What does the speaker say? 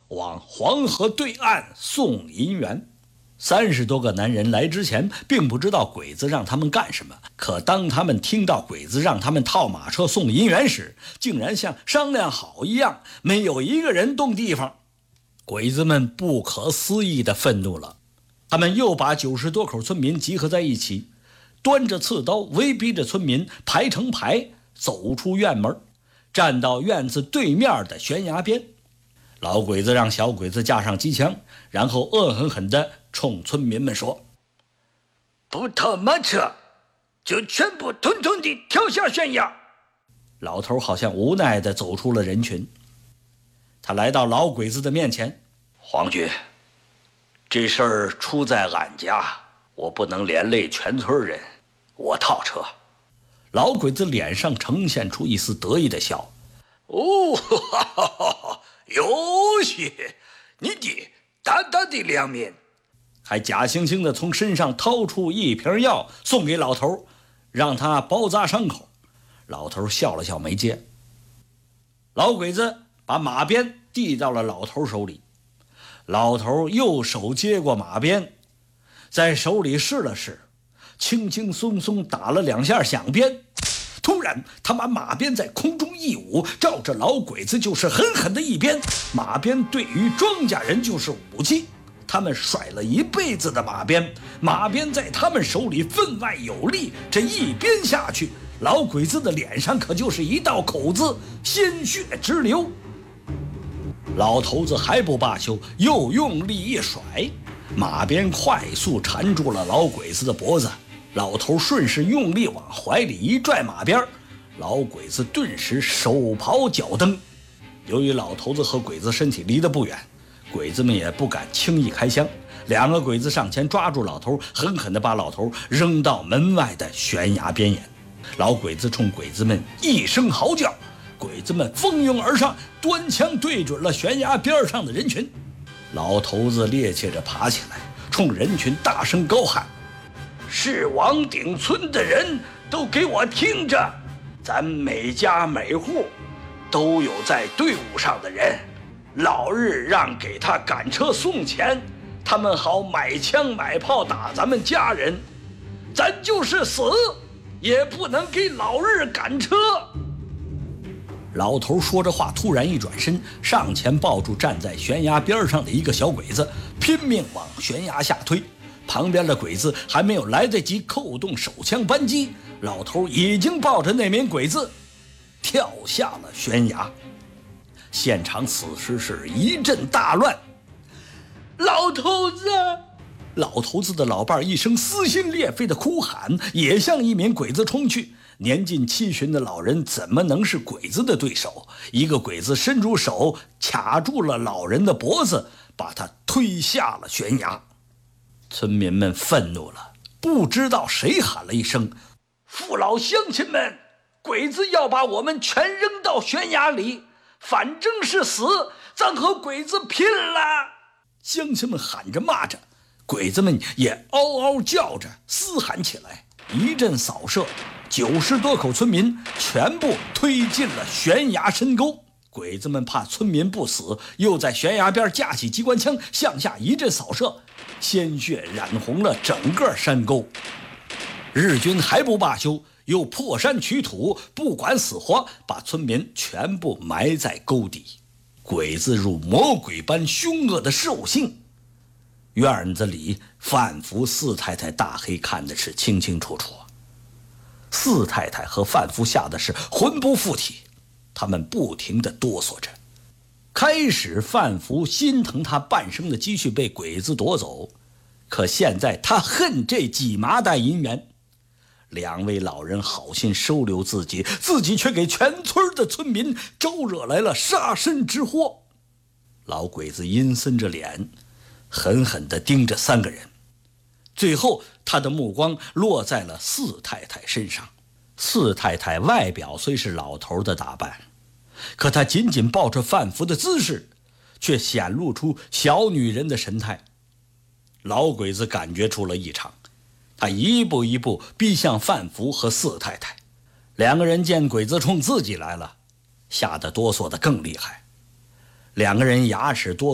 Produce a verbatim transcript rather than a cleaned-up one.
往黄河对岸送银元。三十多个男人来之前并不知道鬼子让他们干什么，可当他们听到鬼子让他们套马车送银元时，竟然像商量好一样，没有一个人动地方。鬼子们不可思议地愤怒了，他们又把九十多口村民集合在一起，端着刺刀威逼着村民排成排走出院门，站到院子对面的悬崖边。老鬼子让小鬼子架上机枪，然后恶狠狠地冲村民们说：不套马车就全部统统地跳下悬崖。老头好像无奈地走出了人群，他来到老鬼子的面前：皇军，这事儿出在俺家，我不能连累全村人，我套车。老鬼子脸上呈现出一丝得意的笑：哦，哈哈哈，有些你的大大的良民。还假惺惺地从身上掏出一瓶药送给老头，让他包扎伤口。老头笑了笑没接。老鬼子把马鞭递到了老头手里，老头右手接过马鞭，在手里试了试，轻轻松松打了两下响鞭。突然他把马鞭在空中一舞，照着老鬼子就是狠狠的一鞭。马鞭对于庄稼人就是武器，他们甩了一辈子的马鞭，马鞭在他们手里分外有力，这一鞭下去，老鬼子的脸上可就是一道口子，鲜血直流。老头子还不罢休，又用力一甩，马鞭快速缠住了老鬼子的脖子。老头顺势用力往怀里一拽马鞭，老鬼子顿时手刨脚蹬。由于老头子和鬼子身体离得不远，鬼子们也不敢轻易开枪。两个鬼子上前抓住老头，狠狠地把老头扔到门外的悬崖边沿。老鬼子冲鬼子们一声嚎叫，鬼子们蜂拥而上，端枪对准了悬崖边上的人群。老头子趔趄着爬起来，冲人群大声高喊：是王顶村的人都给我听着，咱每家每户都有在队伍上的人，老日让给他赶车送钱，他们好买枪买炮打咱们家人，咱就是死也不能给老日赶车。老头说着话，突然一转身，上前抱住站在悬崖边上的一个小鬼子，拼命往悬崖下推。旁边的鬼子还没有来得及扣动手枪扳机，老头已经抱着那名鬼子跳下了悬崖。现场此时是一阵大乱。老头子！老头子的老伴一声撕心裂肺的哭喊，也向一名鬼子冲去。年近七旬的老人怎么能是鬼子的对手？一个鬼子伸出手卡住了老人的脖子，把他推下了悬崖。村民们愤怒了，不知道谁喊了一声：父老乡亲们，鬼子要把我们全扔到悬崖里，反正是死，咱和鬼子拼了！乡亲们喊着骂着，鬼子们也嗷嗷叫着嘶喊起来。一阵扫射，九十多口村民全部推进了悬崖深沟。鬼子们怕村民不死，又在悬崖边架起机关枪向下一阵扫射，鲜血染红了整个山沟。日军还不罢休，又破山取土，不管死活，把村民全部埋在沟底。鬼子如魔鬼般凶恶的兽性，院子里范福四太太大黑看的是清清楚楚。四太太和范福吓得是魂不附体，他们不停地哆嗦着。开始范福心疼他半生的积蓄被鬼子夺走，可现在他恨这几麻袋银元。两位老人好心收留自己，自己却给全村的村民招惹来了杀身之祸。老鬼子阴森着脸，狠狠地盯着三个人，最后他的目光落在了四太太身上。四太太外表虽是老头的打扮，可她紧紧抱着范福的姿势却显露出小女人的神态。老鬼子感觉出了异常，他一步一步逼向范福和四太太。两个人见鬼子冲自己来了，吓得哆嗦得更厉害。两个人牙齿哆